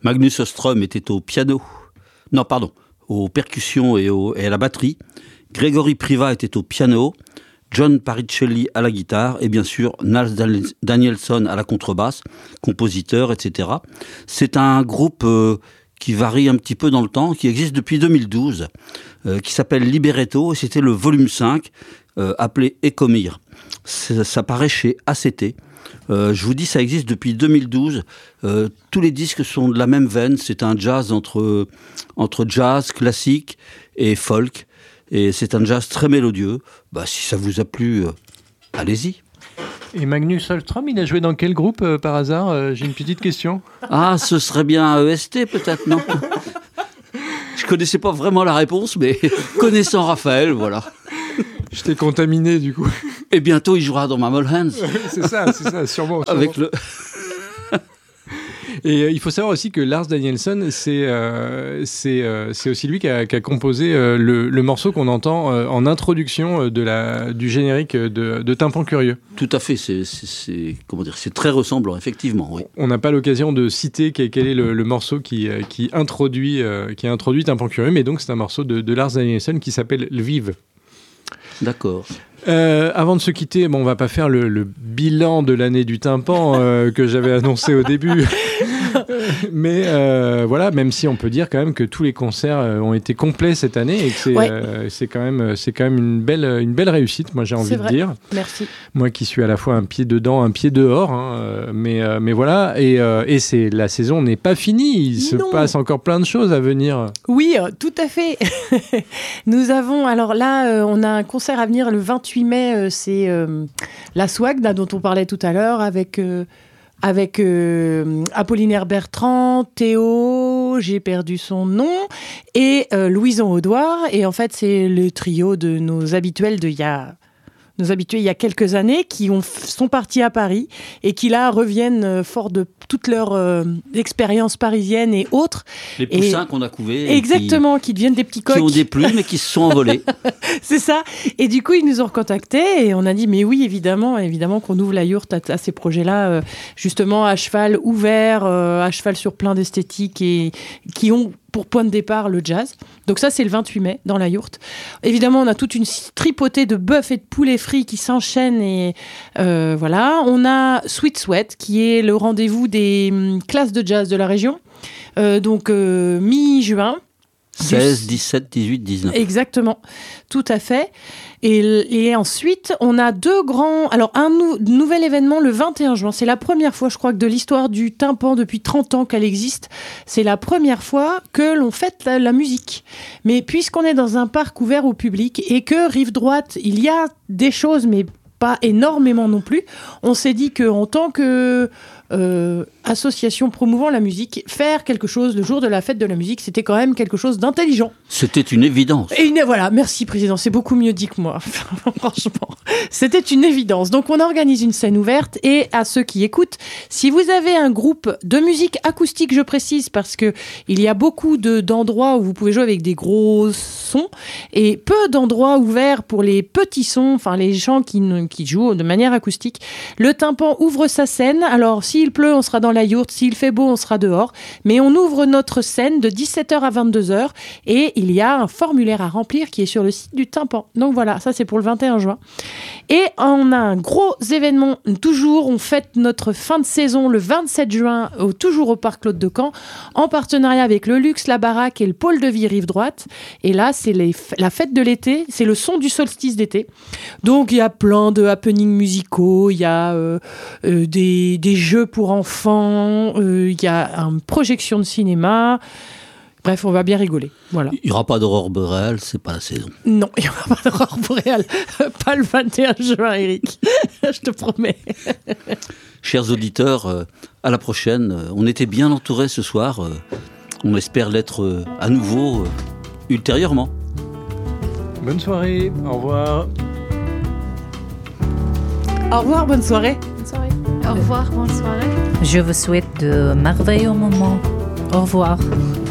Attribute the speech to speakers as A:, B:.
A: Magnus Åström était au piano. Non, pardon, aux percussions et à la batterie. Grégory Priva était au piano. John Paricelli à la guitare et bien sûr Nals Danielsson à la contrebasse, compositeur, etc. C'est un groupe qui varie un petit peu dans le temps, qui existe depuis 2012, qui s'appelle Libretto, et c'était le volume 5, appelé Ecomir. Ça paraît chez ACT. Je vous dis, ça existe depuis 2012. Tous les disques sont de la même veine. C'est un jazz entre jazz, classique et folk. Et c'est un jazz très mélodieux. Si ça vous a plu, allez-y.
B: Et Magnus Åström, il a joué dans quel groupe par hasard? J'ai une petite question.
A: Ah, ce serait bien un EST peut-être, non? Je connaissais pas vraiment la réponse, mais connaissant Raphaël, voilà.
B: Je t'ai contaminé du coup.
A: Et bientôt il jouera dans Mammal Hands.
B: c'est ça, sûrement.
A: Avec le...
B: Et il faut savoir aussi que Lars Danielsson, c'est aussi lui qui a composé le morceau qu'on entend en introduction du générique de Tympan Curieux.
A: Tout à fait, c'est très ressemblant, effectivement. Oui.
B: On n'a pas l'occasion de citer quel est le morceau qui introduit Tympan Curieux, mais donc c'est un morceau de Lars Danielsson qui s'appelle Lviv.
A: D'accord.
B: Avant de se quitter, on va pas faire le bilan de l'année du tympan que j'avais annoncé au début. Mais voilà, même si on peut dire quand même que tous les concerts ont été complets cette année et que c'est quand même une belle réussite, moi j'ai envie de dire.
C: Merci.
B: Moi qui suis à la fois un pied dedans, un pied dehors, mais voilà, et la saison n'est pas finie, il se passe encore plein de choses à venir.
C: Oui, tout à fait. Nous avons, alors là, on a un concert à venir le 28 mai, c'est la Swag, dont on parlait tout à l'heure, avec Apollinaire Bertrand, Théo, j'ai perdu son nom, et Louison Audouard. Et en fait, c'est le trio de nos habitués il y a quelques années qui sont partis à Paris et qui là reviennent fort de toute leur expérience parisienne et autres.
A: Les poussins qu'on a couvés.
C: Exactement, qui deviennent des petits coqs.
A: Qui ont des plumes mais qui se sont envolés.
C: C'est ça. Et du coup, ils nous ont recontactés et on a dit, mais oui, évidemment qu'on ouvre la yourte à ces projets-là, justement à cheval ouvert, à cheval sur plein d'esthétiques et qui ont pour point de départ le jazz. Donc ça, c'est le 28 mai dans la yourte. Évidemment, on a toute une tripotée de bœufs et de poulets frits qui s'enchaînent et voilà. On a Sweet Sweat qui est le rendez-vous des classes de jazz de la région. Donc mi-juin.
A: 16, 17, 18, 19.
C: Exactement, tout à fait. Et ensuite, on a deux grands... Alors, un nouvel événement le 21 juin. C'est la première fois, je crois, que de l'histoire du tympan, depuis 30 ans qu'elle existe, c'est la première fois que l'on fête la musique. Mais puisqu'on est dans un parc ouvert au public et que rive droite, il y a des choses, mais pas énormément non plus, on s'est dit qu'en tant que... association promouvant la musique, faire quelque chose le jour de la fête de la musique, c'était quand même quelque chose d'intelligent.
A: C'était une évidence.
C: Et voilà, merci Président, c'est beaucoup mieux dit que moi. Franchement, c'était une évidence. Donc on organise une scène ouverte et à ceux qui écoutent, si vous avez un groupe de musique acoustique, je précise, parce que il y a beaucoup d'endroits où vous pouvez jouer avec des gros sons et peu d'endroits ouverts pour les petits sons, enfin les gens qui jouent de manière acoustique. Le tympan ouvre sa scène. Alors s'il pleut, on sera dans la yourte. S'il fait beau, on sera dehors. Mais on ouvre notre scène de 17h à 22h et il y a un formulaire à remplir qui est sur le site du tympan. Donc voilà, ça c'est pour le 21 juin. Et on a un gros événement. Toujours, on fête notre fin de saison le 27 juin, toujours au Parc Claude de Caen, en partenariat avec le Luxe, la Baraque et le Pôle de Vie Rive Droite. Et là, c'est la fête de l'été. C'est le son du solstice d'été. Donc il y a plein de happenings musicaux. Il y a des jeux pour enfants, il y a une projection de cinéma. Bref, on va bien rigoler. Voilà.
A: Il n'y aura pas d'aurore boréale, c'est pas la saison.
C: Non, il n'y aura pas d'aurore boréale. Pas le 21 juin, Eric. Je te promets.
A: Chers auditeurs, à la prochaine. On était bien entourés ce soir. On espère l'être à nouveau ultérieurement.
B: Bonne soirée. Au revoir.
C: Au revoir, bonne soirée.
D: Bonne soirée. Au revoir, bonne soirée.
E: Je vous souhaite de merveilleux moments. Au revoir.